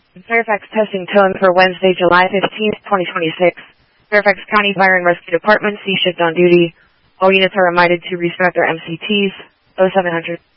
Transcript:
Fairfax testing tone for Wednesday, July 15th, 2026. Fairfax County Fire and Rescue Department, C-shift on duty. All units are reminded to respect their MCTs. 0700.